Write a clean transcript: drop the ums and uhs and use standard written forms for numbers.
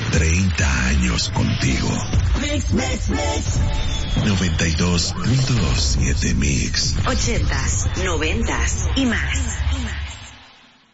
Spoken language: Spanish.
30 años contigo. Mix, mix, mix. 92.7 Mix. 80s, 90s y más.